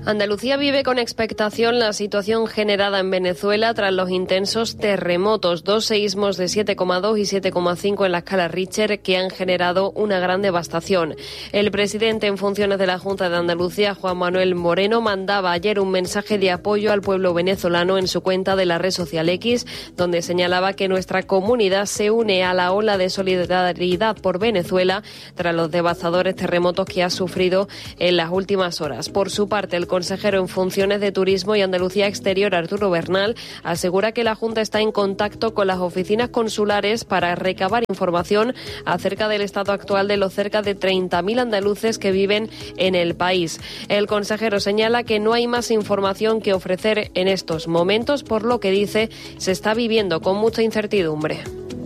Andalucía vive con expectación la situación generada en Venezuela tras los intensos terremotos, 2 seísmos de 7,2 y 7,5 en la escala Richter que han generado una gran devastación. El presidente en funciones de la Junta de Andalucía, Juan Manuel Moreno, mandaba ayer un mensaje de apoyo al pueblo venezolano en su cuenta de la red social X, donde señalaba que nuestra comunidad se une a la ola de solidaridad por Venezuela tras los devastadores terremotos que ha sufrido en las últimas horas. Por su parte, el consejero en funciones de Turismo y Andalucía Exterior, Arturo Bernal, asegura que la Junta está en contacto con las oficinas consulares para recabar información acerca del estado actual de los cerca de 30.000 andaluces que viven en el país. El consejero señala que no hay más información que ofrecer en estos momentos, por lo que dice se está viviendo con mucha incertidumbre.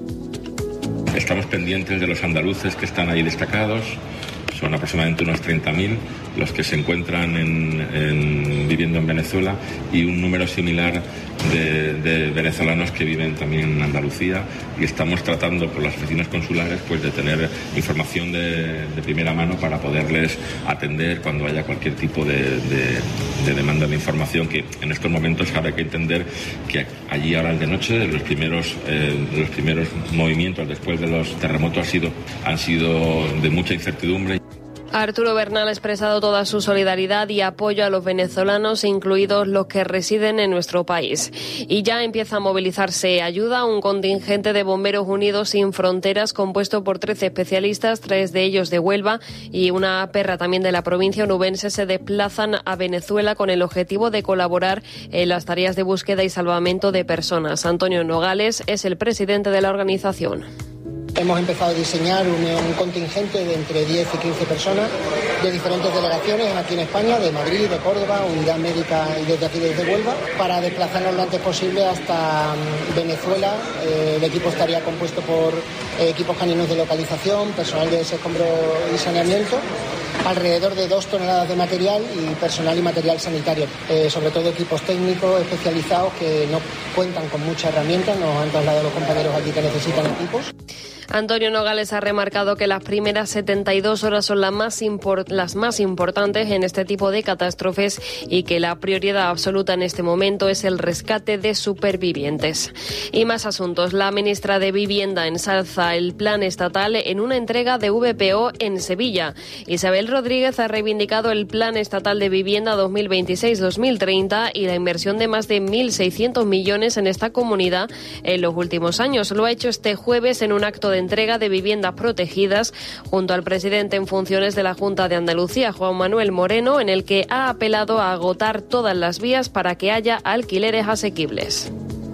Estamos pendientes de los andaluces que están ahí destacados. Son aproximadamente unos 30.000 los que se encuentran viviendo en Venezuela y un número similar de venezolanos que viven también en Andalucía, y estamos tratando por las oficinas consulares pues de tener información de primera mano para poderles atender cuando haya cualquier tipo de demanda de información, que en estos momentos habrá que entender que allí ahora de noche los primeros movimientos después de los terremotos han sido de mucha incertidumbre. Arturo Bernal ha expresado toda su solidaridad y apoyo a los venezolanos, incluidos los que residen en nuestro país. Y ya empieza a movilizarse ayuda. Un contingente de Bomberos Unidos Sin Fronteras, compuesto por 13 especialistas, 3 de ellos de Huelva y una perra también de la provincia onubense, se desplazan a Venezuela con el objetivo de colaborar en las tareas de búsqueda y salvamento de personas. Antonio Nogales es el presidente de la organización. Hemos empezado a diseñar un contingente de entre 10 y 15 personas de diferentes delegaciones aquí en España, de Madrid, de Córdoba, Unidad Médica y desde aquí desde Huelva, para desplazarnos lo antes posible hasta Venezuela. El equipo estaría compuesto por equipos caninos de localización, personal de desescombro y saneamiento, alrededor de 2 toneladas de material y personal y material sanitario, sobre todo equipos técnicos especializados que no cuentan con muchas herramientas, nos han trasladado los compañeros aquí que necesitan equipos. Antonio Nogales ha remarcado que las primeras 72 horas son las más importantes en este tipo de catástrofes y que la prioridad absoluta en este momento es el rescate de supervivientes. Y más asuntos. La ministra de Vivienda ensalza el plan estatal en una entrega de VPO en Sevilla. Isabel Rodríguez ha reivindicado el plan estatal de vivienda 2026-2030 y la inversión de más de 1.600 millones en esta comunidad en los últimos años. Lo ha hecho este jueves en un acto de entrega de viviendas protegidas junto al presidente en funciones de la Junta de Andalucía, Juan Manuel Moreno, en el que ha apelado a agotar todas las vías para que haya alquileres asequibles.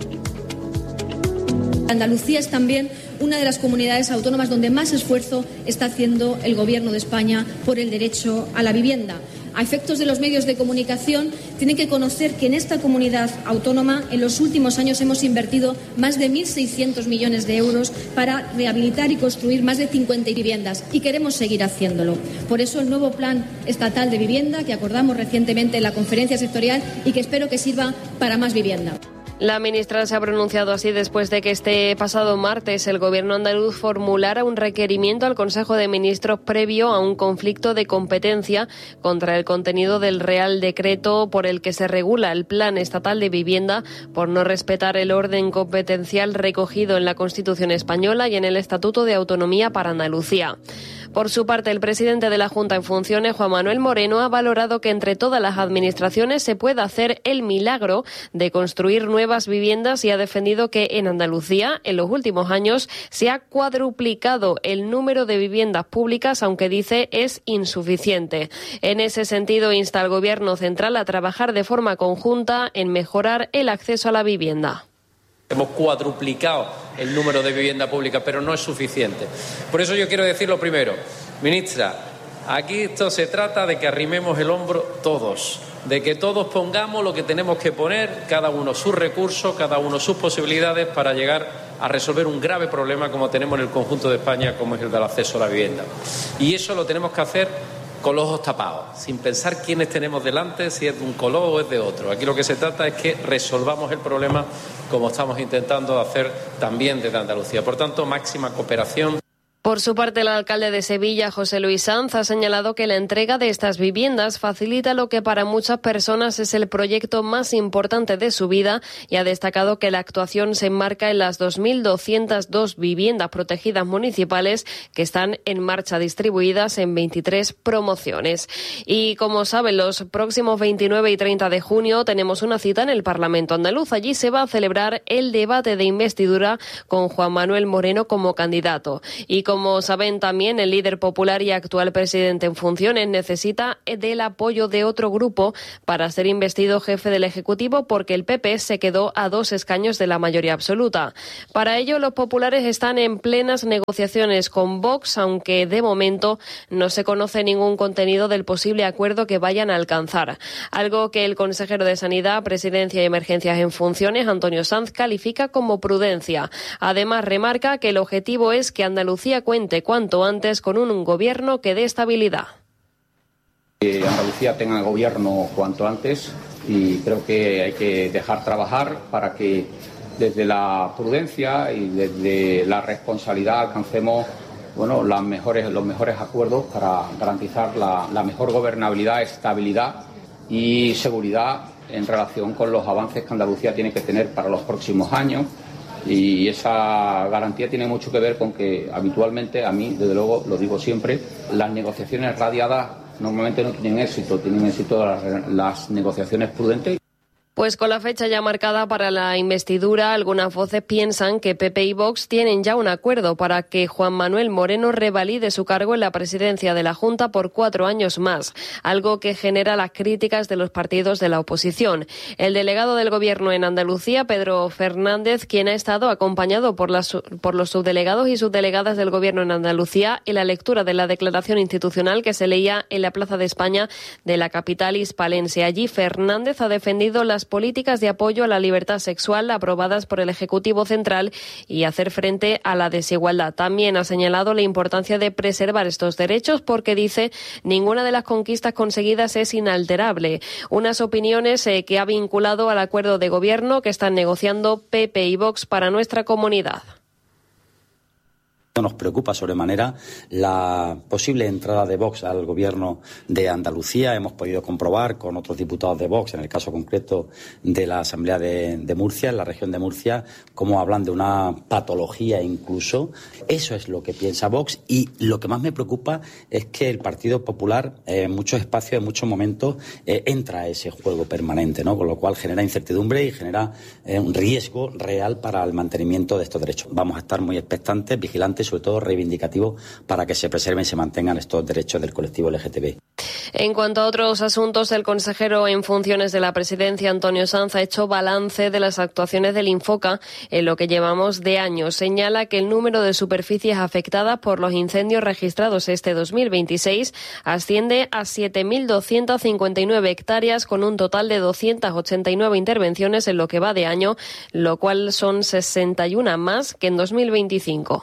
Andalucía es también una de las comunidades autónomas donde más esfuerzo está haciendo el Gobierno de España por el derecho a la vivienda. A efectos de los medios de comunicación, tienen que conocer que en esta comunidad autónoma en los últimos años hemos invertido más de 1.600 millones de euros para rehabilitar y construir más de 50 viviendas y queremos seguir haciéndolo. Por eso el nuevo Plan Estatal de Vivienda que acordamos recientemente en la conferencia sectorial y que espero que sirva para más vivienda. La ministra se ha pronunciado así después de que este pasado martes el Gobierno andaluz formulara un requerimiento al Consejo de Ministros previo a un conflicto de competencia contra el contenido del Real Decreto por el que se regula el Plan Estatal de Vivienda por no respetar el orden competencial recogido en la Constitución española y en el Estatuto de Autonomía para Andalucía. Por su parte, el presidente de la Junta en funciones, Juan Manuel Moreno, ha valorado que entre todas las administraciones se pueda hacer el milagro de construir nuevas viviendas y ha defendido que en Andalucía, en los últimos años, se ha cuadruplicado el número de viviendas públicas, aunque dice es insuficiente. En ese sentido, insta al Gobierno central a trabajar de forma conjunta en mejorar el acceso a la vivienda. Hemos cuadruplicado el número de vivienda pública, pero no es suficiente. Por eso yo quiero decir lo primero. Ministra, aquí esto se trata de que arrimemos el hombro todos, de que todos pongamos lo que tenemos que poner, cada uno sus recursos, cada uno sus posibilidades para llegar a resolver un grave problema como tenemos en el conjunto de España, como es el del acceso a la vivienda. Y eso lo tenemos que hacer con los ojos tapados, sin pensar quiénes tenemos delante, si es de un color o es de otro. Aquí lo que se trata es que resolvamos el problema como estamos intentando hacer también desde Andalucía. Por tanto, máxima cooperación. Por su parte, el alcalde de Sevilla, José Luis Sanz, ha señalado que la entrega de estas viviendas facilita lo que para muchas personas es el proyecto más importante de su vida y ha destacado que la actuación se enmarca en las 2.202 viviendas protegidas municipales que están en marcha, distribuidas en 23 promociones. Y como saben, los próximos 29 y 30 de junio tenemos una cita en el Parlamento andaluz. Allí se va a celebrar el debate de investidura con Juan Manuel Moreno como candidato. Y como saben también, el líder popular y actual presidente en funciones necesita del apoyo de otro grupo para ser investido jefe del Ejecutivo, porque el PP se quedó a 2 escaños de la mayoría absoluta. Para ello, los populares están en plenas negociaciones con Vox, aunque de momento no se conoce ningún contenido del posible acuerdo que vayan a alcanzar. Algo que el consejero de Sanidad, Presidencia y Emergencias en funciones, Antonio Sanz, califica como prudencia. Además, remarca que el objetivo es que Andalucía cuente cuanto antes con un gobierno que dé estabilidad. Que Andalucía tenga gobierno cuanto antes y creo que hay que dejar trabajar para que desde la prudencia y desde la responsabilidad alcancemos los mejores acuerdos para garantizar la mejor gobernabilidad, estabilidad y seguridad en relación con los avances que Andalucía tiene que tener para los próximos años. Y esa garantía tiene mucho que ver con que habitualmente, a mí, desde luego, lo digo siempre, las negociaciones radiadas normalmente no tienen éxito las negociaciones prudentes. Pues con la fecha ya marcada para la investidura, algunas voces piensan que PP y Vox tienen ya un acuerdo para que Juan Manuel Moreno revalide su cargo en la presidencia de la Junta por 4 años más, algo que genera las críticas de los partidos de la oposición. El delegado del Gobierno en Andalucía, Pedro Fernández, quien ha estado acompañado por los subdelegados y subdelegadas del Gobierno en Andalucía en la lectura de la declaración institucional que se leía en la Plaza de España de la capital hispalense. Allí Fernández ha defendido las políticas de apoyo a la libertad sexual aprobadas por el Ejecutivo Central y hacer frente a la desigualdad. También ha señalado la importancia de preservar estos derechos porque, dice, ninguna de las conquistas conseguidas es inalterable. Unas opiniones que ha vinculado al acuerdo de gobierno que están negociando PP y Vox para nuestra comunidad. Nos preocupa sobremanera la posible entrada de Vox al gobierno de Andalucía. Hemos podido comprobar con otros diputados de Vox, en el caso concreto de la Asamblea de Murcia, en la región de Murcia, cómo hablan de una patología incluso. Eso es lo que piensa Vox y lo que más me preocupa es que el Partido Popular en muchos espacios, en muchos momentos, entra a ese juego permanente, ¿no? Con lo cual genera incertidumbre y genera un riesgo real para el mantenimiento de estos derechos. Vamos a estar muy expectantes, vigilantes, sobre todo reivindicativo, para que se preserven y se mantengan estos derechos del colectivo LGTB. En cuanto a otros asuntos, el consejero en funciones de la Presidencia, Antonio Sanz, ha hecho balance de las actuaciones del Infoca en lo que llevamos de año. Señala que el número de superficies afectadas por los incendios registrados este 2026 asciende a 7.259 hectáreas, con un total de 289 intervenciones en lo que va de año, lo cual son 61 más que en 2025.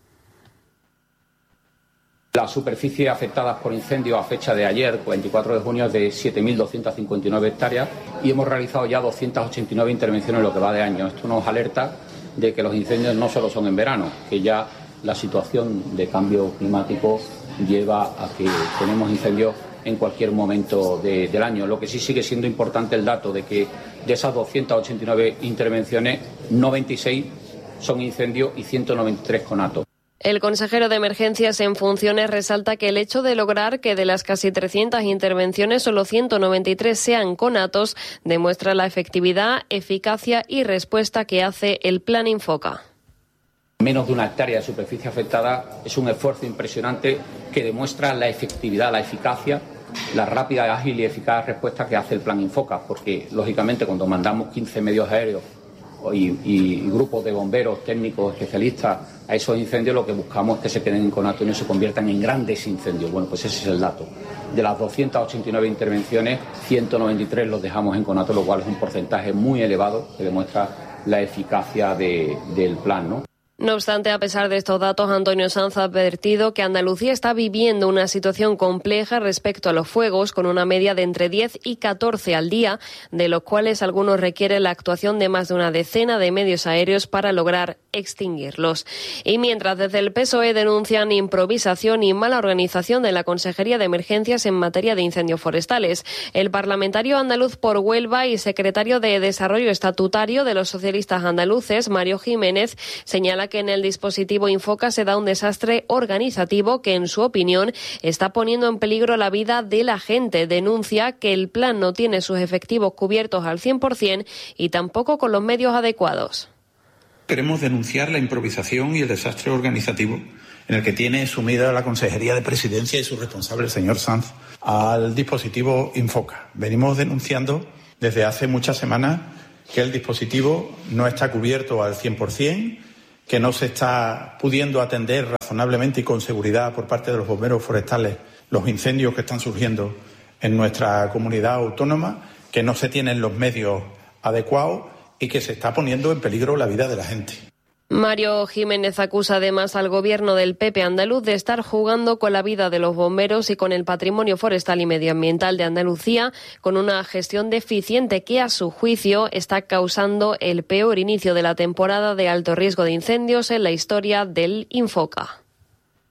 La superficie afectada por incendios a fecha de ayer, 24 de junio, es de 7.259 hectáreas y hemos realizado ya 289 intervenciones en lo que va de año. Esto nos alerta de que los incendios no solo son en verano, que ya la situación de cambio climático lleva a que tenemos incendios en cualquier momento del año. Lo que sí sigue siendo importante el dato de que de esas 289 intervenciones, 96 son incendios y 193 conatos. El consejero de Emergencias en funciones resalta que el hecho de lograr que de las casi 300 intervenciones solo 193 sean conatos demuestra la efectividad, eficacia y respuesta que hace el Plan Infoca. Menos de una hectárea de superficie afectada es un esfuerzo impresionante que demuestra la efectividad, la eficacia, la rápida, ágil y eficaz respuesta que hace el Plan Infoca, porque lógicamente cuando mandamos 15 medios aéreos y grupos de bomberos, técnicos, especialistas a esos incendios, lo que buscamos es que se queden en conato y no se conviertan en grandes incendios. Bueno, pues ese es el dato. De las 289 intervenciones, 193 los dejamos en conato, lo cual es un porcentaje muy elevado que demuestra la eficacia del plan, ¿no? No obstante, a pesar de estos datos, Antonio Sanz ha advertido que Andalucía está viviendo una situación compleja respecto a los fuegos, con una media de entre 10 y 14 al día, de los cuales algunos requieren la actuación de más de una decena de medios aéreos para lograr extinguirlos. Y mientras desde el PSOE denuncian improvisación y mala organización de la Consejería de Emergencias en materia de incendios forestales, el parlamentario andaluz por Huelva y secretario de Desarrollo Estatutario de los socialistas andaluces, Mario Jiménez, señala que en el dispositivo Infoca se da un desastre organizativo que, en su opinión, está poniendo en peligro la vida de la gente. Denuncia que el plan no tiene sus efectivos cubiertos al 100% y tampoco con los medios adecuados. Queremos denunciar la improvisación y el desastre organizativo en el que tiene sumida la Consejería de Presidencia y su responsable, el señor Sanz, al dispositivo Infoca. Venimos denunciando desde hace muchas semanas que el dispositivo no está cubierto al 100%, que no se está pudiendo atender razonablemente y con seguridad por parte de los bomberos forestales los incendios que están surgiendo en nuestra comunidad autónoma, que no se tienen los medios adecuados y que se está poniendo en peligro la vida de la gente. Mario Jiménez acusa además al gobierno del PP andaluz de estar jugando con la vida de los bomberos y con el patrimonio forestal y medioambiental de Andalucía, con una gestión deficiente que, a su juicio, está causando el peor inicio de la temporada de alto riesgo de incendios en la historia del Infoca.